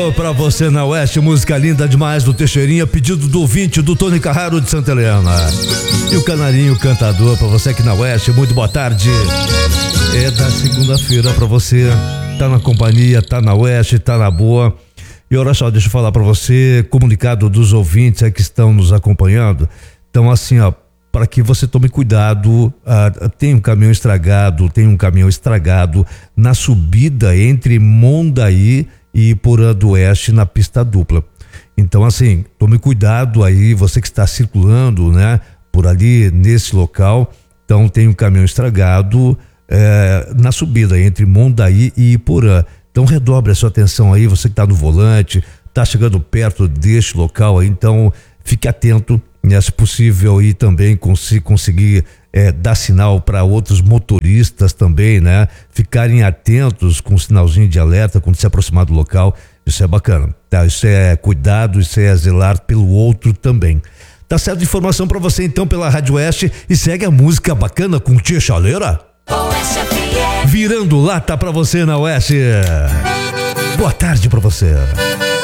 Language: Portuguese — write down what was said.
Alô pra você na Oeste, música linda demais do Teixeirinha, pedido do ouvinte do Tony Carraro de Santa Helena. E o Canarinho Cantador pra você aqui na Oeste, muito boa tarde. É da segunda-feira pra você, tá na companhia, tá na Oeste, tá na boa. E olha só, deixa eu falar pra você, comunicado dos ouvintes aí que estão nos acompanhando. Então assim, ó, para que você tome cuidado, tem um caminhão estragado na subida entre Mondaí e Porã do Oeste na pista dupla. Então assim, tome cuidado aí, você que está circulando, né, por ali nesse local. Então tem um caminhão estragado na subida entre Mondaí e Iporã. Então redobre a sua atenção aí, você que está no volante, está chegando perto deste local aí, então fique atento, né, se possível aí também conseguir dar sinal para outros motoristas também, né? Ficarem atentos com o sinalzinho de alerta quando se aproximar do local, isso é bacana, tá? Isso é cuidado, isso é zelar pelo outro também. Tá certo? Informação para você então pela Rádio Oeste e segue a música bacana com Tia Chaleira. Virando lata pra você na Oeste. Boa tarde pra você.